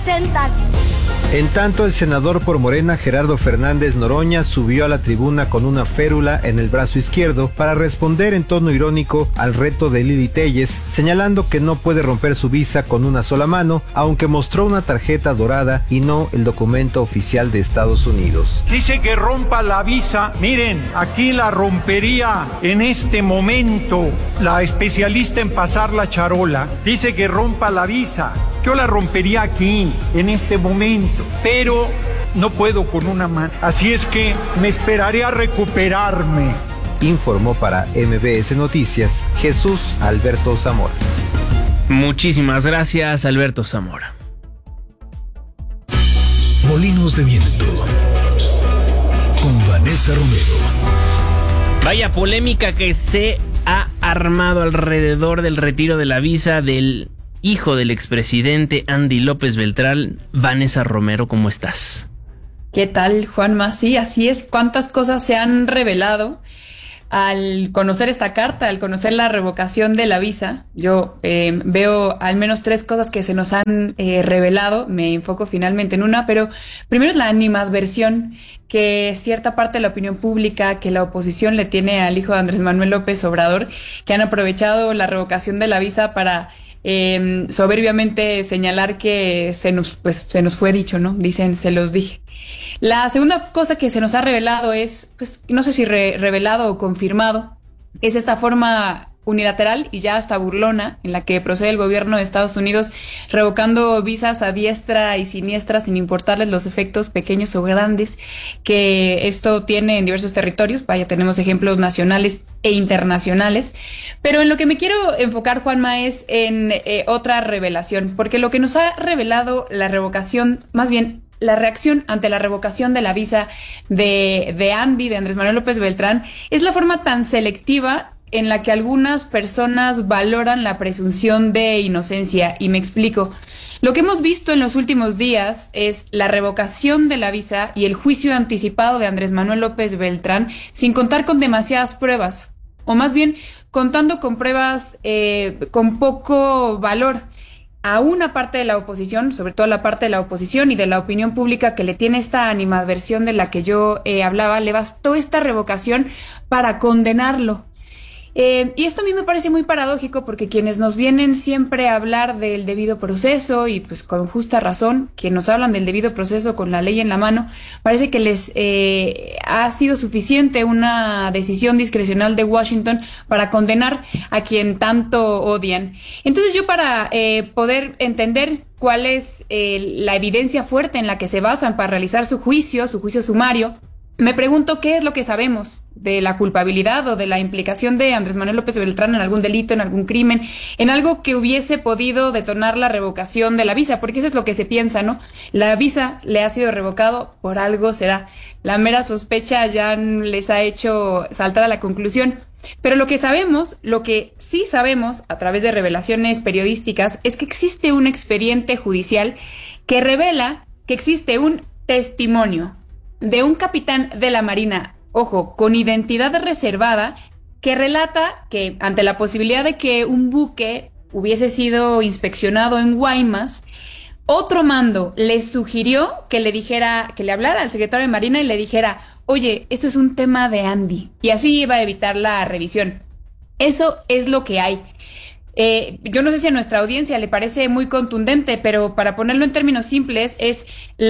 representan. En tanto, el senador por Morena, Gerardo Fernández Noroña, subió a la tribuna con una férula en el brazo izquierdo para responder en tono irónico al reto de Lili Téllez, señalando que no puede romper su visa con una sola mano, aunque mostró una tarjeta dorada y no el documento oficial de Estados Unidos. Dice que rompa la visa. Miren, aquí la rompería en este momento la especialista en pasar la charola. Dice que rompa la visa. Yo la rompería aquí, en este momento, pero no puedo con una mano. Así es que me esperaré a recuperarme. Informó para MBS Noticias Jesús Alberto Zamora. Muchísimas gracias, Alberto Zamora. Molinos de Viento con Vanessa Romero. Vaya polémica que se ha armado alrededor del retiro de la visa del hijo del expresidente Andy López Beltrán. Vanessa Romero, ¿cómo estás? ¿Qué tal, Juanma? Sí, así es. ¿Cuántas cosas se han revelado al conocer esta carta, al conocer la revocación de la visa? Yo veo al menos 3 cosas que se nos han revelado. Me enfoco finalmente en una, pero primero es la animadversión que cierta parte de la opinión pública, que la oposición le tiene al hijo de Andrés Manuel López Obrador, que han aprovechado la revocación de la visa para soberbiamente señalar que se nos fue dicho, ¿no? Dicen, se los dije. La segunda cosa que se nos ha revelado es, pues, no sé si revelado o confirmado, es esta forma unilateral y ya hasta burlona en la que procede el gobierno de Estados Unidos revocando visas a diestra y siniestra sin importarles los efectos pequeños o grandes que esto tiene en diversos territorios. Vaya, tenemos ejemplos nacionales e internacionales, pero en lo que me quiero enfocar, Juanma, es en otra revelación, porque lo que nos ha revelado la revocación, más bien la reacción ante la revocación de la visa de Andrés Manuel López Beltrán, es la forma tan selectiva en la que algunas personas valoran la presunción de inocencia. Y me explico. Lo que hemos visto en los últimos días es la revocación de la visa y el juicio anticipado de Andrés Manuel López Beltrán sin contar con demasiadas pruebas, o más bien contando con pruebas con poco valor. A una parte de la oposición, sobre todo la parte de la oposición y de la opinión pública que le tiene esta animadversión de la que yo hablaba, le bastó esta revocación para condenarlo. Y esto a mí me parece muy paradójico porque quienes nos vienen siempre a hablar del debido proceso, y pues con justa razón, quienes nos hablan del debido proceso con la ley en la mano, parece que les ha sido suficiente una decisión discrecional de Washington para condenar a quien tanto odian. Entonces yo, para poder entender cuál es la evidencia fuerte en la que se basan para realizar su juicio sumario, me pregunto qué es lo que sabemos de la culpabilidad o de la implicación de Andrés Manuel López Beltrán en algún delito, en algún crimen, en algo que hubiese podido detonar la revocación de la visa, porque eso es lo que se piensa, ¿no? La visa le ha sido revocado, por algo será. La mera sospecha ya les ha hecho saltar a la conclusión. Pero lo que sabemos, lo que sí sabemos a través de revelaciones periodísticas, es que existe un expediente judicial que revela que existe un testimonio de un capitán de la Marina, ojo, con identidad reservada, que relata que ante la posibilidad de que un buque hubiese sido inspeccionado en Guaymas, otro mando le sugirió que le hablara al secretario de Marina y le dijera, oye, esto es un tema de Andy, y así iba a evitar la revisión. Eso es lo que hay. Yo no sé si a nuestra audiencia le parece muy contundente, pero para ponerlo en términos simples, es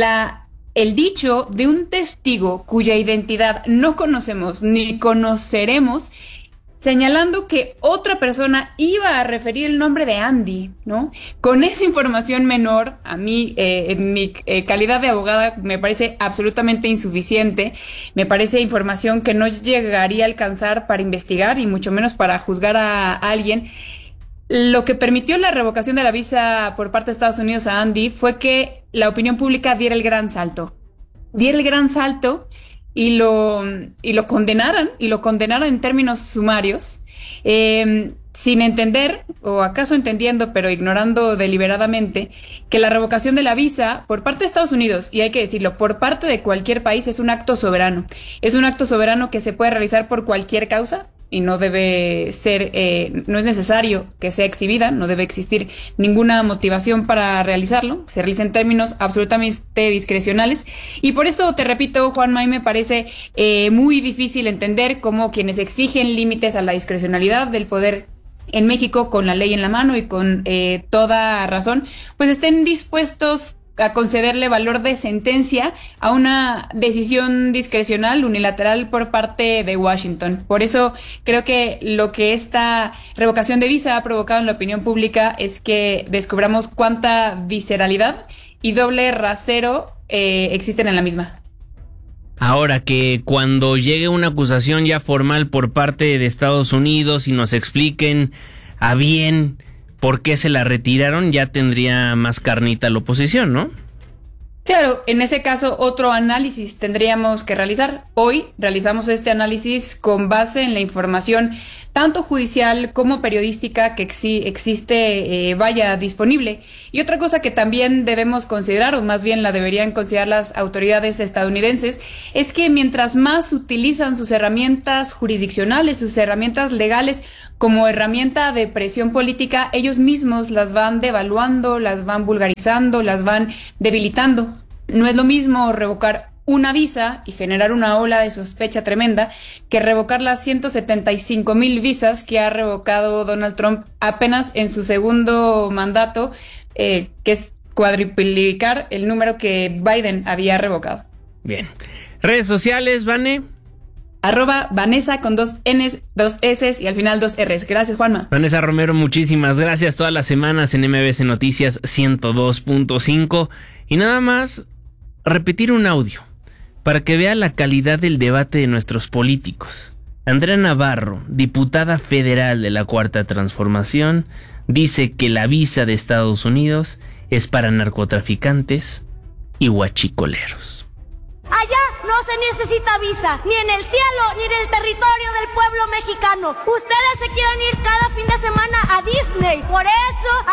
el dicho de un testigo cuya identidad no conocemos ni conoceremos, señalando que otra persona iba a referir el nombre de Andy, ¿no? Con esa información menor, a mí, en mi calidad de abogada, me parece absolutamente insuficiente. Me parece información que no llegaría a alcanzar para investigar y mucho menos para juzgar a alguien. Lo que permitió la revocación de la visa por parte de Estados Unidos a Andy fue que la opinión pública diera el gran salto. Y lo condenaran en términos sumarios, sin entender, o acaso entendiendo, pero ignorando deliberadamente, que la revocación de la visa por parte de Estados Unidos, y hay que decirlo, por parte de cualquier país, es un acto soberano. Es un acto soberano que se puede realizar por cualquier causa, y no debe ser, no es necesario que sea exhibida, no debe existir ninguna motivación para realizarlo, se realiza en términos absolutamente discrecionales, y por eso te repito, Juanma, a mí me parece muy difícil entender cómo quienes exigen límites a la discrecionalidad del poder en México, con la ley en la mano y con toda razón, pues estén dispuestos a concederle valor de sentencia a una decisión discrecional unilateral por parte de Washington. Por eso creo que lo que esta revocación de visa ha provocado en la opinión pública es que descubramos cuánta visceralidad y doble rasero existen en la misma. Ahora que cuando llegue una acusación ya formal por parte de Estados Unidos y nos expliquen a bien por qué se la retiraron, ya tendría más carnita la oposición, ¿no? Claro, en ese caso otro análisis tendríamos que realizar. Hoy realizamos este análisis con base en la información tanto judicial como periodística que existe disponible. Y otra cosa que también debemos considerar, o más bien la deberían considerar las autoridades estadounidenses, es que mientras más utilizan sus herramientas jurisdiccionales, sus herramientas legales como herramienta de presión política, ellos mismos las van devaluando, las van vulgarizando, las van debilitando. No es lo mismo revocar una visa y generar una ola de sospecha tremenda que revocar las 175,000 visas que ha revocado Donald Trump apenas en su segundo mandato, que es cuadruplicar el número que Biden había revocado. Bien. Redes sociales, Vane. @Vanessa con 2 N's, 2 S's y al final 2 R's. Gracias, Juanma. Vanessa Romero, muchísimas gracias. Todas las semanas en MBS Noticias 102.5. Y nada más repetir un audio para que vea la calidad del debate de nuestros políticos. Andrea Navarro, diputada federal de la Cuarta Transformación, dice que la visa de Estados Unidos es para narcotraficantes y huachicoleros. Allá no se necesita visa, ni en el cielo, ni en el territorio del pueblo mexicano. Ustedes se quieren ir cada fin de semana a Disney, por eso